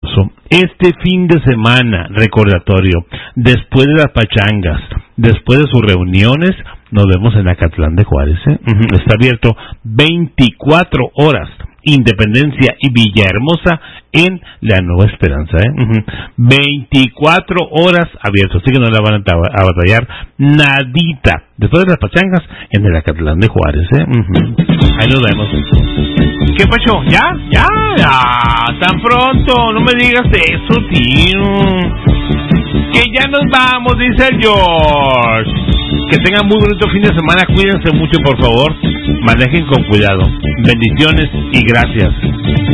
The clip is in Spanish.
hermoso. Este fin de semana, recordatorio, después de las pachangas, después de sus reuniones, nos vemos en Acatlán de Juárez. Está abierto 24 horas. Independencia y Villahermosa en la Nueva Esperanza. 24 horas abiertos, así que no la van a batallar nadita. Después de las pachangas en el Acatlán de Juárez. Ahí nos vemos. ¿Qué pacho? ¿Ya? Tan pronto, no me digas eso, tío. Que ya nos vamos, dice el George. Que tengan muy bonito fin de semana, cuídense mucho, por favor. Manejen con cuidado. Bendiciones y gracias.